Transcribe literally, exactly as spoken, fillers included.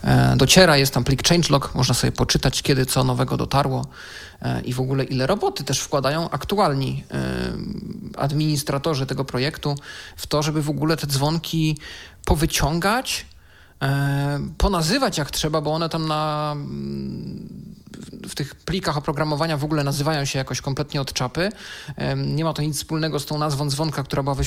dociera. Jest tam plik changelog, można sobie poczytać, kiedy co nowego dotarło i w ogóle ile roboty też wkładają aktualni administratorzy tego projektu w to, żeby w ogóle te dzwonki powyciągać, ponazywać jak trzeba, bo one tam na, w tych plikach oprogramowania w ogóle nazywają się jakoś kompletnie od czapy. Nie ma to nic wspólnego z tą nazwą dzwonka, która była